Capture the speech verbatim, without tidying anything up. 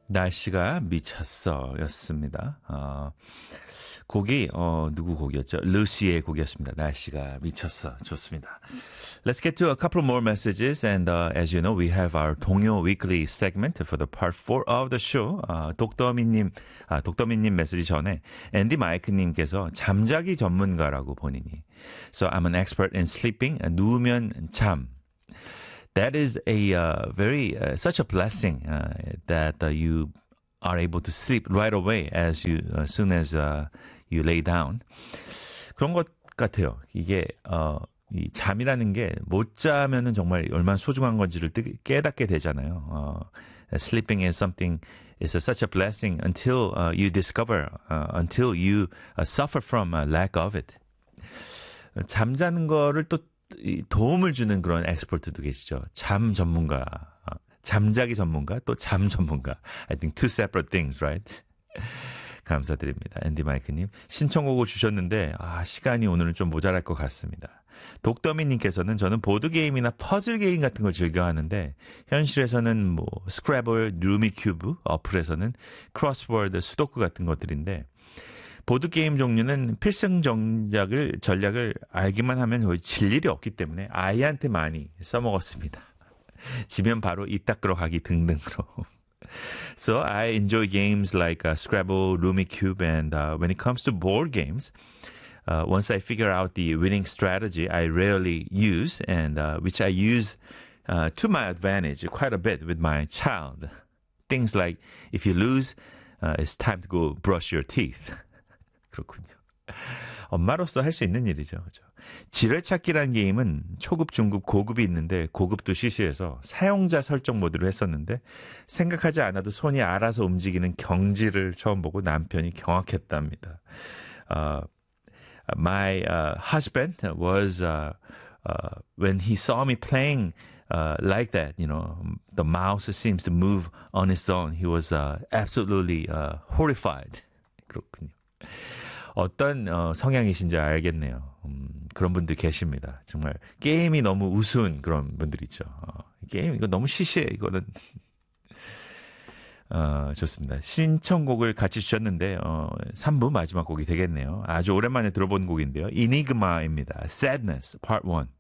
날씨가 미쳤어 였습니다. 어, 곡이 어, 누구 곡이었죠? 루시의 곡이었습니다. 날씨가 미쳤어. 좋습니다. Let's get to a couple more messages and uh, as you know we have our 동요 weekly segment for the part four of the show. 어, 독더미님 아, 독더미님 메시지 전에 앤디 마이크님께서 잠자기 전문가라고 본인이 So I'm an expert in sleeping. 누우면 잠. That is a uh, very uh, such a blessing uh, that uh, you are able to sleep right away as you as soon as uh, you lay down. 그런 것 같아요. 이게 어, 이 잠이라는 게 못 자면은 정말 얼마나 소중한 건지를 깨닫게 되잖아요. 어, sleeping is something is a, such a blessing until uh, you discover, uh, until you uh, suffer from a lack of it. 잠자는 거를 또 도움을 주는 그런 엑스퍼트도 계시죠. 잠 전문가, 잠자기 전문가, 또 잠 전문가. I think two separate things, right? 감사드립니다. 앤디 마이크님. 신청곡을 주셨는데 아, 시간이 오늘은 좀 모자랄 것 같습니다. 독더미님께서는 저는 보드게임이나 퍼즐 게임 같은 걸 즐겨하는데 현실에서는 뭐 스크래블, 루미큐브, 어플에서는 크로스워드, 수도쿠 같은 것들인데 보드게임 종류는 필승 전략을, 전략을 알기만 하면 거의 질 일이 없기 때문에 아이한테 많이 써먹었습니다. 지면 바로 이 닦으러 가기 등등으로. So I enjoy games like uh, Scrabble, Rumicube, and uh, when it comes to board games, uh, once I figure out the winning strategy, I rarely use, and uh, which I use uh, to my advantage quite a bit with my child. Things like if you lose, uh, it's time to go brush your teeth. 그렇군요. 엄마로서 할 수 있는 일이죠. 그렇죠? 지뢰찾기라는 게임은 초급, 중급, 고급이 있는데 고급도 시시해서 사용자 설정 모드로 했었는데 생각하지 않아도 손이 알아서 움직이는 경지를 처음 보고 남편이 경악했답니다. Uh, my uh, husband was uh, uh, when he saw me playing uh, like that, you know, the mouse seems to move on its own. He was uh, absolutely uh, horrified. 그렇군요. 어떤 어, 성향이신지 알겠네요. 음, 그런 분들 계십니다. 정말 게임이 너무 우스운 그런 분들 있죠. 어, 게임 이거 너무 시시해. 이거는 어, 좋습니다. 신청곡을 같이 주셨는데 어, 삼 부 마지막 곡이 되겠네요. 아주 오랜만에 들어본 곡인데요. 이니그마입니다. Sadness Part 원.